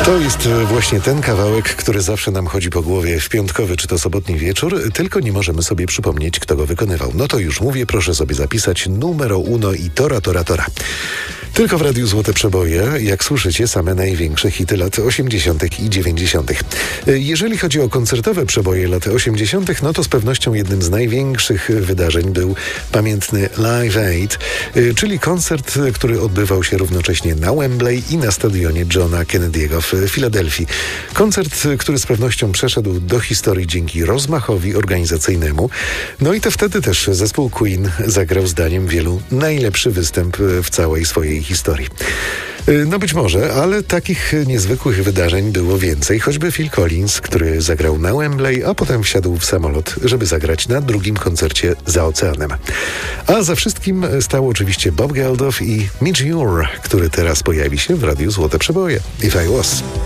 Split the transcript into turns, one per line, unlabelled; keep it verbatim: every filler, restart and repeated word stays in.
To jest właśnie ten kawałek, który zawsze nam chodzi po głowie w piątkowy czy to sobotni wieczór, tylko nie możemy sobie przypomnieć, kto go wykonywał. No to już mówię, proszę sobie zapisać numero uno i tora, tora, tora. Tylko w Radiu Złote Przeboje, jak słyszycie, same największe hity lat osiemdziesiątych i dziewięćdziesiątych. Jeżeli chodzi o koncertowe przeboje lat osiemdziesiątych, no to z pewnością jednym z największych wydarzeń był pamiętny Live Aid, czyli koncert, który odbywał się równocześnie na Wembley i na stadionie Johna Kennedy'ego w Filadelfii. Koncert, który z pewnością przeszedł do historii dzięki rozmachowi organizacyjnemu. No i to wtedy też zespół Queen zagrał zdaniem wielu najlepszy występ w całej swojej historii. No być może, ale takich niezwykłych wydarzeń było więcej. Choćby Phil Collins, który zagrał na Wembley, a potem wsiadł w samolot, żeby zagrać na drugim koncercie za oceanem. A za wszystkim stał oczywiście Bob Geldof i Midge Ure, który teraz pojawi się w Radiu Złote Przeboje. If I Was.